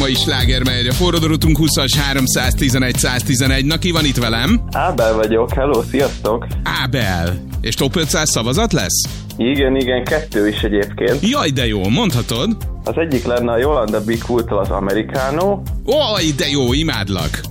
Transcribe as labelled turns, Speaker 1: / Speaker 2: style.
Speaker 1: mai sláger megy, a forradórutunk 20-as 311 111. Na, ki van itt velem?
Speaker 2: Ábel vagyok, hello, sziasztok!
Speaker 1: Ábel. És top 500 szavazat lesz?
Speaker 2: Igen, 2 is egyébként.
Speaker 1: Jaj, de jó, mondhatod?
Speaker 2: Az egyik lenne a Yolanda Be Cool-tól az Americano.
Speaker 1: Oj, de jó, imádlak.